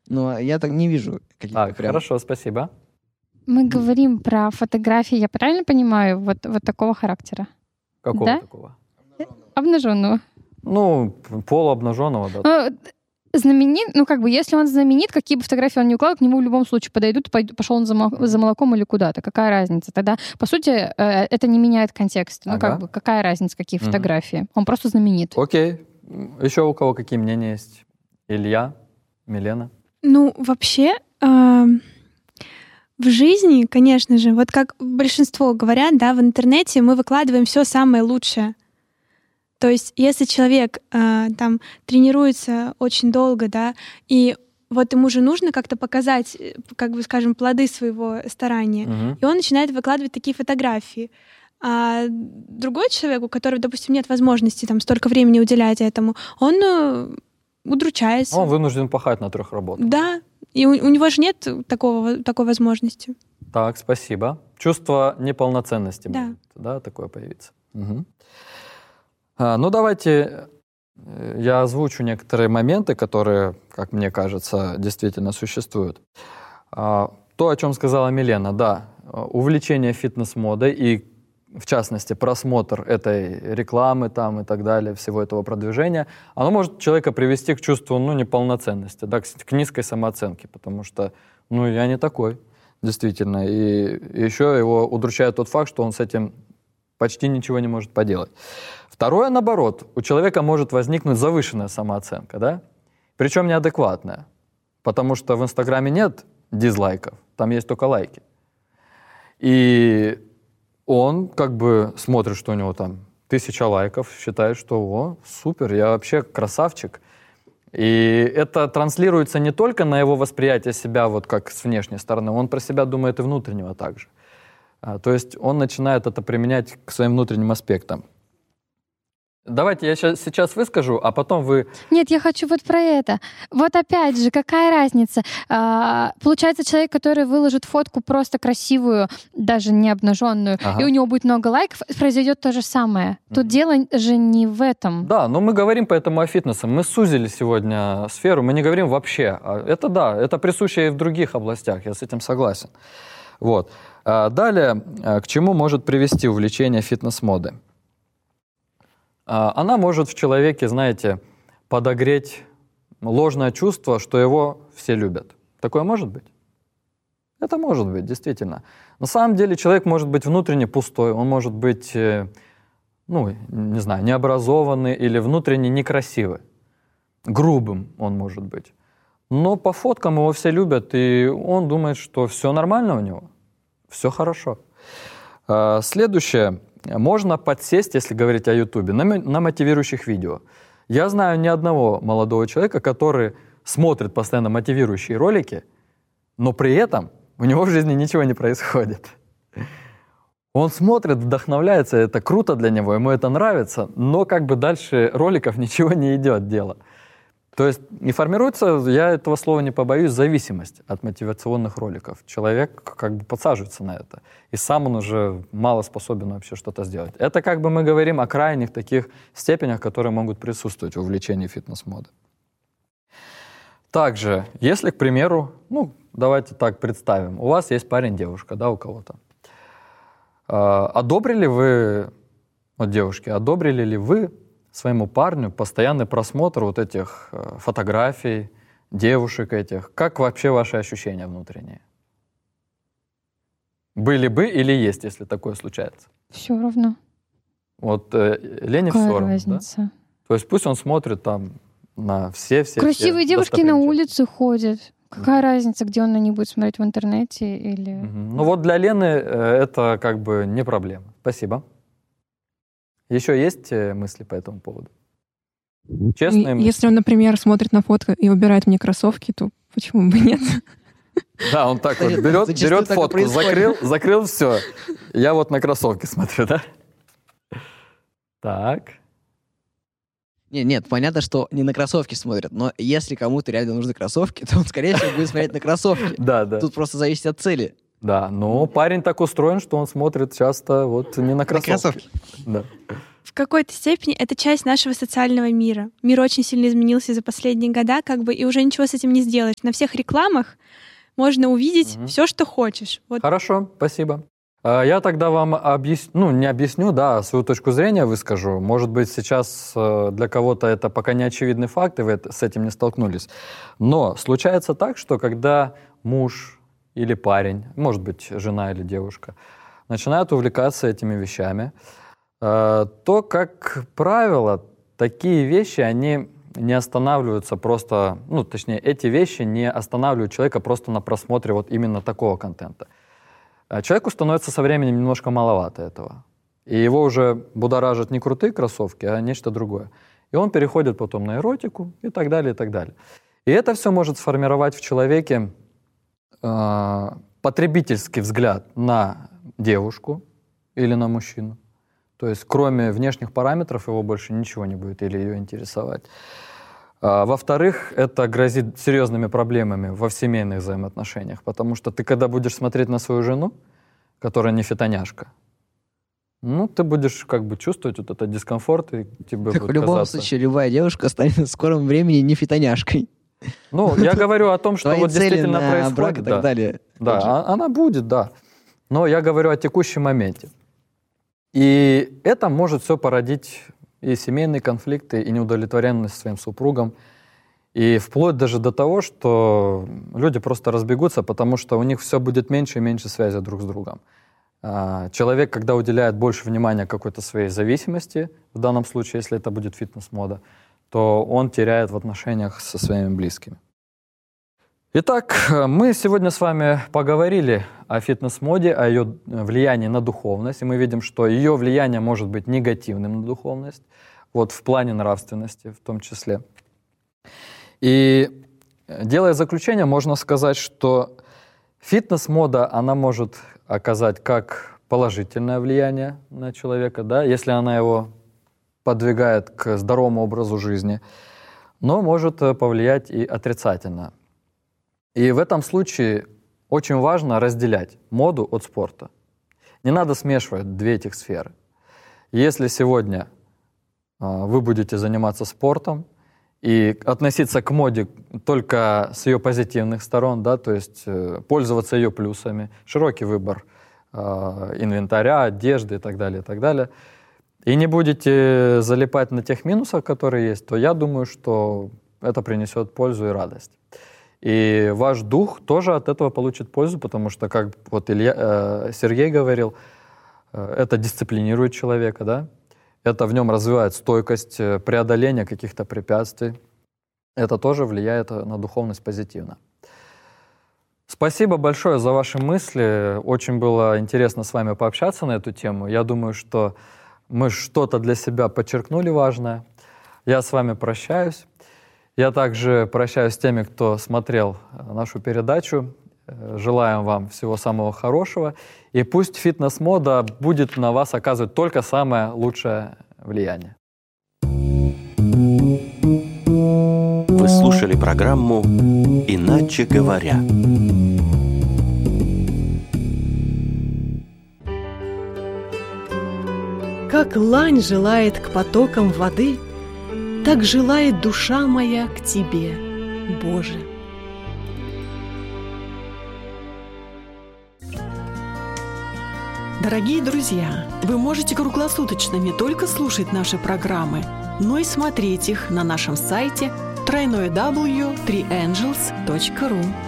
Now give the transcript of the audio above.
Но я так не вижу каких-то Так, прям... хорошо, спасибо. Мы говорим про фотографии, я правильно понимаю, вот такого характера? Какого Да? такого? Обнаженного. Ну, полуобнаженного, да. Знаменит, если он знаменит, какие бы фотографии он ни укладывал, к нему в любом случае подойдут, пошел он за молоком или куда-то. Какая разница? Тогда, по сути, это не меняет контекст. Ага. Какая разница, какие фотографии? Он просто знаменит. Окей. Еще у кого какие мнения есть? Илья, Милена? Ну, вообще, в жизни, конечно же, вот как большинство говорят, да, в интернете мы выкладываем все самое лучшее. То есть, если человек там тренируется очень долго, да, и вот ему же нужно как-то показать, как бы, скажем, плоды своего старания, и он начинает выкладывать такие фотографии. А другой человек, у которого, допустим, нет возможности там столько времени уделять этому, он удручается. Он вынужден пахать на 3 работах. Да, и у него же нет такой возможности. Так, спасибо. Чувство неполноценности Да. может, да, такое появиться. Угу. Ну, давайте я озвучу некоторые моменты, которые, как мне кажется, действительно существуют. То, о чем сказала Милена, да, увлечение фитнес-модой и, в частности, просмотр этой рекламы там и так далее, всего этого продвижения, оно может человека привести к чувству, неполноценности, да, к низкой самооценке, потому что, я не такой, действительно. И еще его удручает тот факт, что он с этим почти ничего не может поделать. Второе, наоборот, у человека может возникнуть завышенная самооценка, да? Причем неадекватная, потому что в Инстаграме нет дизлайков, там есть только лайки. И он как бы смотрит, что у него там 1000 лайков, считает, что супер, я вообще красавчик. И это транслируется не только на его восприятие себя вот как с внешней стороны, он про себя думает и внутреннего также. То есть он начинает это применять к своим внутренним аспектам. Давайте я сейчас выскажу, а потом вы... Нет, я хочу вот про это. Вот опять же, какая разница? Получается, человек, который выложит фотку просто красивую, даже не обнаженную, и у него будет много лайков, произойдет то же самое. Тут дело же не в этом. Да, но мы говорим поэтому о фитнесе. Мы сузили сегодня сферу, мы не говорим вообще. Это да, это присуще и в других областях, я с этим согласен. Вот. Далее, к чему может привести увлечение фитнес-моды? Она может в человеке, знаете, подогреть ложное чувство, что его все любят. Такое может быть? Это может быть, действительно. На самом деле человек может быть внутренне пустой, он может быть, не знаю, необразованный или внутренне некрасивый. Грубым он может быть. Но по фоткам его все любят, и он думает, что все нормально у него, все хорошо. Следующее. Можно подсесть, если говорить о Ютубе, на мотивирующих видео. Я знаю ни одного молодого человека, который смотрит постоянно мотивирующие ролики, но при этом у него в жизни ничего не происходит. Он смотрит, вдохновляется, это круто для него, ему это нравится, но как бы дальше роликов ничего не идет дело. То есть и формируется, я этого слова не побоюсь, зависимость от мотивационных роликов. Человек как бы подсаживается на это, и сам он уже мало способен вообще что-то сделать. Это как бы мы говорим о крайних таких степенях, которые могут присутствовать в увлечении фитнес-модой. Также, если, к примеру, давайте так представим, у вас есть парень-девушка, да, у кого-то. Одобрили вы, девушки, одобрили ли вы своему парню постоянный просмотр вот этих фотографий, девушек этих? Как вообще ваши ощущения внутренние? Были бы или есть, если такое случается? Все равно. Вот Лене все равно, разница? Да? То есть пусть он смотрит там на все красивые девушки на улице ходят. Какая разница, где он на них будет смотреть, в интернете или... Ну вот для Лены это как бы не проблема. Спасибо. Еще есть мысли по этому поводу? Честные мысли? Если он, например, смотрит на фотку и выбирает мне кроссовки, то почему бы нет? Да, он так вот берет фотку, закрыл все. Я вот на кроссовки смотрю, да? Так. Нет, понятно, что не на кроссовки смотрят, но если кому-то реально нужны кроссовки, то он, скорее всего, будет смотреть на кроссовки. Да. Тут просто зависит от цели. Да, но парень так устроен, что он смотрит часто вот не на кроссовки. На кроссовки. Да. в какой-то степени это часть нашего социального мира. Мир очень сильно изменился за последние года, и уже ничего с этим не сделаешь. На всех рекламах можно увидеть все, что хочешь. Вот. Хорошо, спасибо. Я тогда вам свою точку зрения выскажу. Может быть, сейчас для кого-то это пока не очевидный факт, и вы с этим не столкнулись. Но случается так, что когда муж или парень, может быть, жена или девушка, начинают увлекаться этими вещами, то, как правило, такие вещи, они не останавливаются просто, эти вещи не останавливают человека просто на просмотре вот именно такого контента. Человеку становится со временем немножко маловато этого. И его уже будоражат не крутые кроссовки, а нечто другое. И он переходит потом на эротику и так далее, и так далее. И это все может сформировать в человеке потребительский взгляд на девушку или на мужчину. То есть кроме внешних параметров его больше ничего не будет или ее интересовать. Во-вторых, это грозит серьезными проблемами во семейных взаимоотношениях, потому что ты, когда будешь смотреть на свою жену, которая не фитоняшка, ты будешь чувствовать вот этот дискомфорт, и тебе так будет в любом случае, любая девушка станет в скором времени не фитоняшкой. Я говорю о том, что вот действительно происходит. Брак и так далее. Да, она будет, да. Но я говорю о текущем моменте. И это может все породить и семейные конфликты, и неудовлетворенность своим супругом, и вплоть даже до того, что люди просто разбегутся, потому что у них все будет меньше и меньше связи друг с другом. Человек, когда уделяет больше внимания какой-то своей зависимости, в данном случае, если это будет фитнес-мода, то он теряет в отношениях со своими близкими. Итак, мы сегодня с вами поговорили о фитнес-моде, о ее влиянии на духовность, и мы видим, что ее влияние может быть негативным на духовность, вот в плане нравственности в том числе. И делая заключение, можно сказать, что фитнес-мода, она может оказать как положительное влияние на человека, да, если она его подвигает к здоровому образу жизни, но может повлиять и отрицательно. И в этом случае очень важно разделять моду от спорта. Не надо смешивать две этих сферы. Если сегодня вы будете заниматься спортом и относиться к моде только с ее позитивных сторон, да, то есть пользоваться ее плюсами, широкий выбор инвентаря, одежды и так далее, и не будете залипать на тех минусах, которые есть, то я думаю, что это принесет пользу и радость. И ваш дух тоже от этого получит пользу, потому что, как вот Сергей говорил, это дисциплинирует человека, да? Это в нем развивает стойкость, преодоление каких-то препятствий. Это тоже влияет на духовность позитивно. Спасибо большое за ваши мысли. Очень было интересно с вами пообщаться на эту тему. Я думаю, что мы что-то для себя подчеркнули важное. Я с вами прощаюсь. Я также прощаюсь с теми, кто смотрел нашу передачу. Желаем вам всего самого хорошего. И пусть фитнес-мода будет на вас оказывать только самое лучшее влияние. Вы слушали программу «Иначе говоря». Как лань желает к потокам воды, так желает душа моя к Тебе, Боже. Дорогие друзья, вы можете круглосуточно не только слушать наши программы, но и смотреть их на нашем сайте www.3angels.ru.